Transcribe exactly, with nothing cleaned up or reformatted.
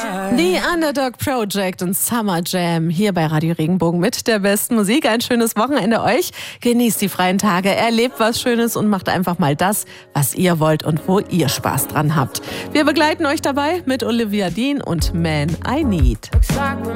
The Underdog Project und Summer Jam hier bei Radio Regenbogen mit der besten Musik. Ein schönes Wochenende euch. Genießt die freien Tage, erlebt was Schönes und macht einfach mal das, was ihr wollt und wo ihr Spaß dran habt. Wir begleiten euch dabei mit Olivia Dean und Man I Need.